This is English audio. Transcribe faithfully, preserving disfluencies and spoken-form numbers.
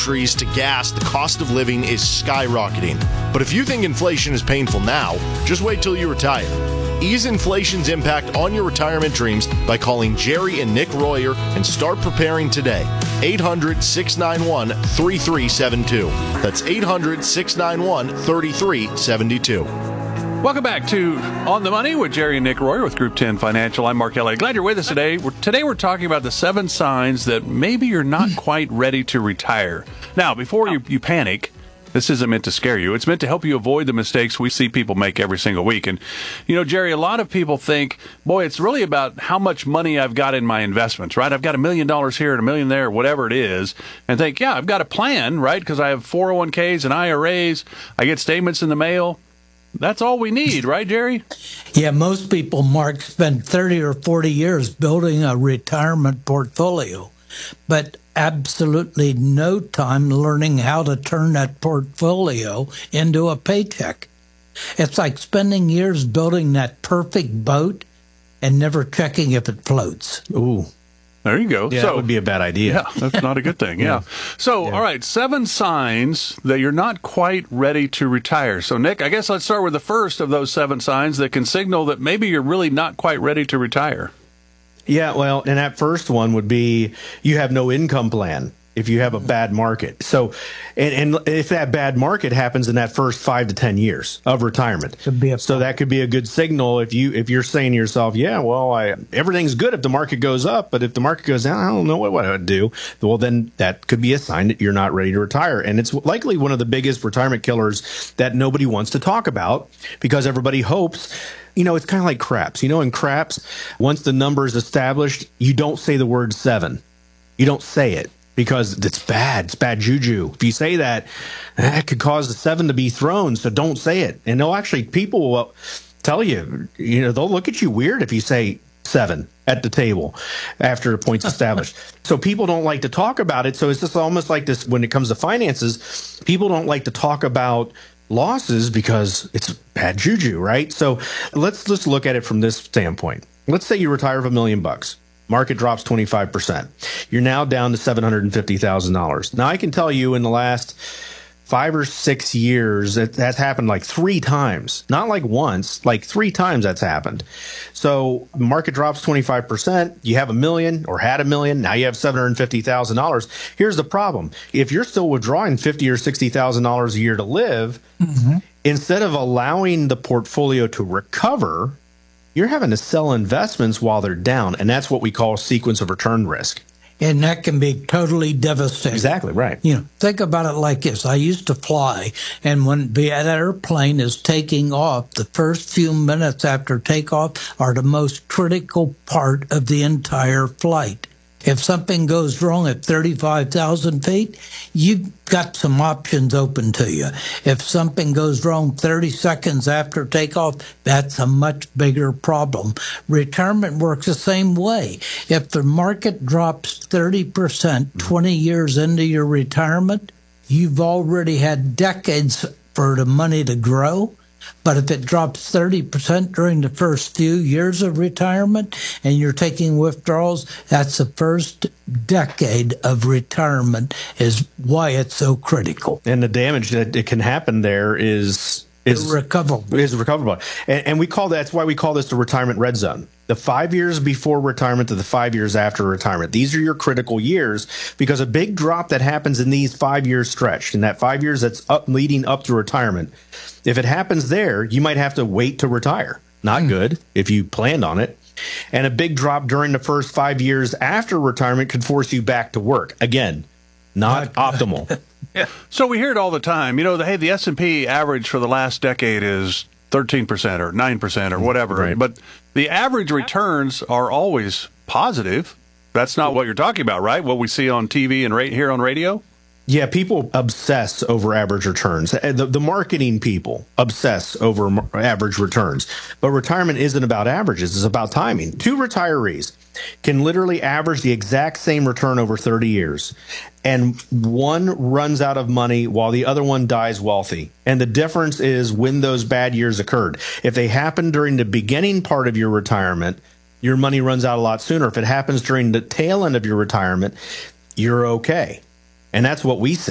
groceries to gas, the cost of living is skyrocketing. But if you think inflation is painful now, just wait till you retire. Ease inflation's impact on your retirement dreams by calling Jerry and Nick Royer and start preparing today. eight hundred, six nine one, three three seven two. That's eight hundred, six nine one, three three seven two. Welcome back to On the Money with Jerry and Nick Royer with Group ten Financial. I'm Mark Elliott. Glad you're with us today. We're, today we're talking about the seven signs that maybe you're not quite ready to retire. Now, before you, you panic, this isn't meant to scare you. It's meant to help you avoid the mistakes we see people make every single week. And, you know, Jerry, a lot of people think, boy, it's really about how much money I've got in my investments, right? I've got a million dollars here and a million there, whatever it is, and think, yeah, I've got a plan, right? Because I have four oh one k's and I R As. I get statements in the mail. That's all we need, right, Jerry? Yeah, most people, Mark, spend thirty or forty years building a retirement portfolio, but absolutely no time learning how to turn that portfolio into a paycheck. It's like spending years building that perfect boat and never checking if it floats. Ooh. There you go. Yeah, so, that would be a bad idea. Yeah, that's not a good thing. Yeah. yeah. So, yeah. all right, seven signs that you're not quite ready to retire. So, Nick, I guess let's start with the first of those seven signs that can signal that maybe you're really not quite ready to retire. Yeah, well, and that first one would be you have no income plan if you have a bad market. So, and, and if that bad market happens in that first five to ten years of retirement, Could be a so that could be a good signal if you if you're saying to yourself, yeah, well, I everything's good if the market goes up, but if the market goes down, I don't know what, what I would do. Well, then that could be a sign that you're not ready to retire, and it's likely one of the biggest retirement killers that nobody wants to talk about because everybody hopes. You know, it's kind of like craps. You know, in craps, once the number is established, you don't say the word seven. You don't say it because it's bad. It's bad juju. If you say that, that could cause the seven to be thrown. So don't say it. And they'll actually, people will tell you, you know, they'll look at you weird if you say seven at the table after the point's established. So people don't like to talk about it. So it's just almost like this when it comes to finances. People don't like to talk about losses because it's bad juju, right? So let's just look at it from this standpoint. Let's say you retire with a million bucks. Market drops twenty-five percent. You're now down to seven hundred fifty thousand dollars. Now, I can tell you in the last five or six years, that that's happened like three times. Not like once, like three times that's happened. So market drops twenty-five percent. You have a million or had a million. Now you have seven hundred fifty thousand dollars. Here's the problem. If you're still withdrawing fifty thousand dollars or sixty thousand dollars a year to live, mm-hmm. instead of allowing the portfolio to recover, you're having to sell investments while they're down. And that's what we call sequence of return risk. And that can be totally devastating. Exactly, right. You know, think about it like this. I used to fly, and when the airplane is taking off, the first few minutes after takeoff are the most critical part of the entire flight. If something goes wrong at thirty-five thousand feet, you've got some options open to you. If something goes wrong thirty seconds after takeoff, that's a much bigger problem. Retirement works the same way. If the market drops thirty percent twenty years into your retirement, you've already had decades for the money to grow. But if it drops thirty percent during the first few years of retirement and you're taking withdrawals, that's the first decade of retirement is why it's so critical. And the damage that it can happen there is is recoverable. Is recoverable. And, and we call that, that's why we call this the retirement red zone. The five years before retirement to the five years after retirement. These are your critical years because a big drop that happens in these five years stretch, in that five years that's up leading up to retirement, if it happens there, you might have to wait to retire. Not mm. good if you planned on it. And a big drop during the first five years after retirement could force you back to work. Again, not, not optimal. Yeah. So we hear it all the time. You know, the, hey, the S and P average for the last decade is thirteen percent or nine percent or whatever. Right. But the average returns are always positive. That's not what you're talking about, right? What we see on T V and right here on radio? Yeah, people obsess over average returns. The, the marketing people obsess over average returns. But retirement isn't about averages. It's about timing. Two retirees can literally average the exact same return over thirty years. And one runs out of money while the other one dies wealthy. And the difference is when those bad years occurred. If they happen during the beginning part of your retirement, your money runs out a lot sooner. If it happens during the tail end of your retirement, you're okay. And that's what we see.